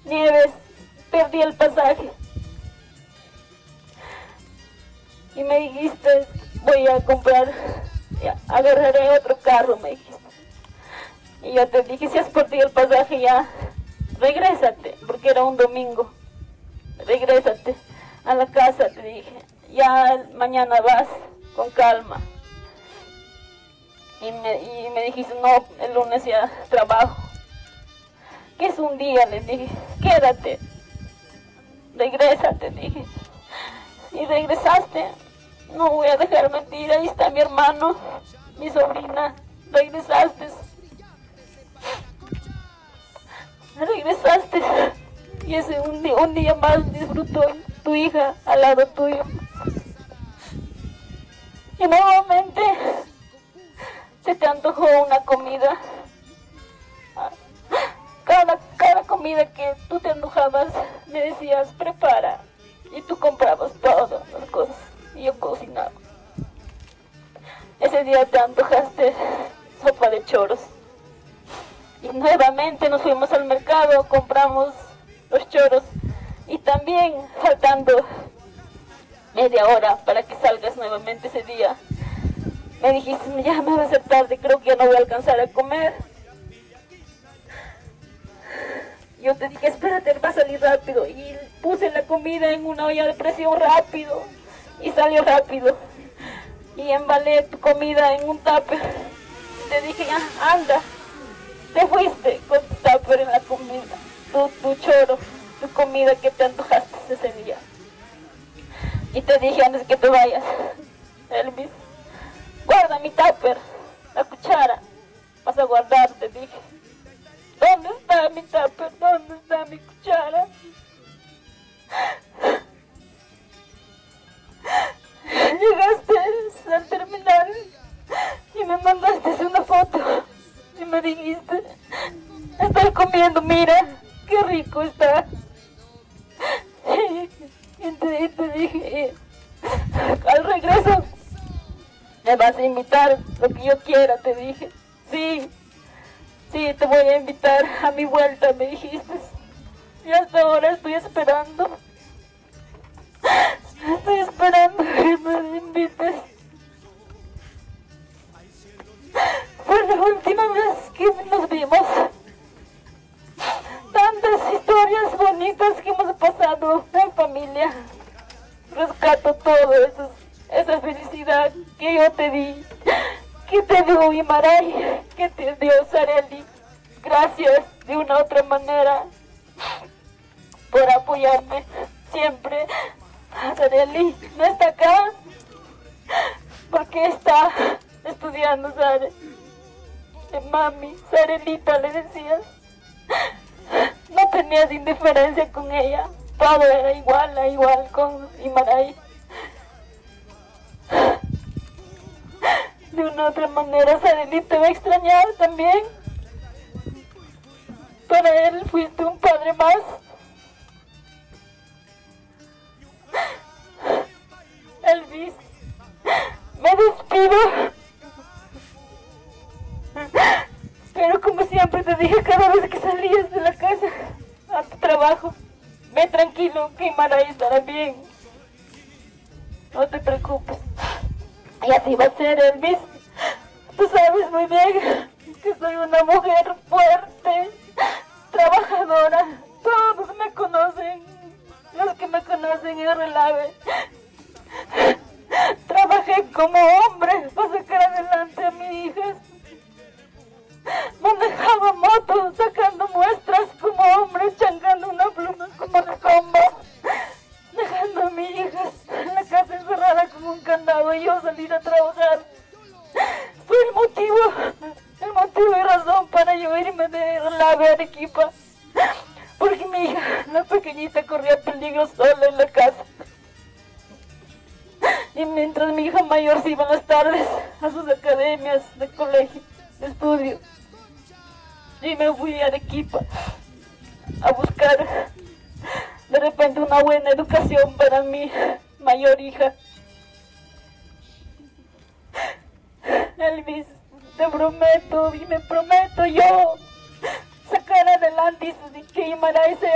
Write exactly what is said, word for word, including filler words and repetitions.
Nieves, perdí el pasaje. Y me dijiste, voy a comprar, ya, agarraré otro carro, me dijiste. Y yo te dije, si has perdido el pasaje ya, regrésate, porque era un domingo. Regrésate a la casa, te dije. Ya mañana vas, con calma. Y me, y me dijiste, no, el lunes ya trabajo. ¿Qué es un día? Le dije, quédate. Regrésate, dije. Y regresaste. No voy a dejar mentir, ahí está mi hermano, mi sobrina. Regresaste. Regresaste. Y ese un día, un día más disfrutó tu hija al lado tuyo. Y nuevamente se te antojó una comida. Cada, cada comida que tú te antojabas, me decías, prepara. Y tú comprabas todas las cosas. Y yo cocinaba. Ese día te antojaste sopa de choros. Y nuevamente nos fuimos al mercado, compramos los choros. Y también faltando media hora para que salgas nuevamente ese día, me dijiste, ya me va a hacer tarde, creo que ya no voy a alcanzar a comer. Yo te dije, espérate, va a salir rápido. Y puse la comida en una olla de presión rápido. Y salió rápido. Y embalé tu comida en un tupper. Te dije, ya, anda. Te fuiste con tu tupper en la comida. Tu, tu choro, tu comida que te antojaste ese día. Y te dije antes que te vayas, Elvis, guarda mi tupper, la cuchara. Vas a guardar, te dije. ¿Dónde está mi tupper? ¿Dónde está mi cuchara? Llegaste al terminal y me mandaste una foto y me dijiste, estoy comiendo, mira, qué rico está. Y te, y te dije, al regreso me vas a invitar lo que yo quiera, te dije. Sí, sí, te voy a invitar a mi vuelta, me dijiste. Y hasta ahora estoy esperando. Estoy esperando que me invites. Fue la última vez que nos vimos. Tantas historias bonitas que hemos pasado en familia. Rescato todo eso, esa felicidad que yo te di, que te dio Imaray, que te dio Sareli. Gracias de una u otra manera por apoyarme siempre. Sareli no está acá porque está estudiando, Sare. Mami, Sarelita le decías. No tenías indiferencia con ella. Todo era igual, a igual con Imaray. De una u otra manera, Sareli te va a extrañar también. Para él fuiste un padre más. Elvis, me despido. Pero como siempre te dije cada vez que salías de la casa a tu trabajo, ve tranquilo que Imaray estará bien. No te preocupes. Y así va a ser, Elvis. Tú sabes muy bien que soy una mujer fuerte, trabajadora. Todos me conocen. Los que me conocen en Relave. Trabajé como hombre para sacar adelante a mi hija. Manejaba moto, sacando muestras como hombre, changando una pluma como de comba, dejando a mi hija en la casa encerrada con un candado y yo salir a trabajar. Fue el motivo, el motivo y razón para yo irme de Relave a Arequipa, porque mi hija, la pequeñita, corría peligro sola en la casa. Y mientras mi hija mayor se iba en las tardes a sus academias de colegio, de estudio, y me fui a Arequipa a buscar de repente una buena educación para mi mayor hija. Elvis, te prometo y me prometo yo sacar adelante y que Imaray sea